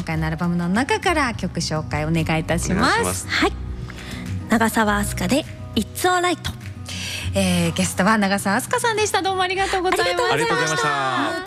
回のアルバムの中から曲紹介お願いいたします。 はい、長澤明日香で It's Alright。 ゲストは長澤明日香さんでした。どうもありがとうございました。 ありがとうございました。